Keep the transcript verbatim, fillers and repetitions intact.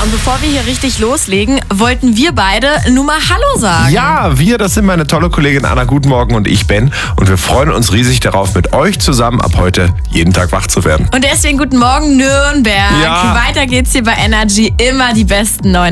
und bevor wir hier richtig loslegen, wollten wir beide nur mal Hallo sagen. Ja, wir, das sind meine tolle Kollegin Anna Guten Morgen und ich, Ben. Und wir freuen uns riesig darauf, mit euch zusammen ab heute jeden Tag wach zu werden. Und deswegen guten Morgen Nürnberg. Ja. Weiter geht's hier bei Energy. Immer die besten neuen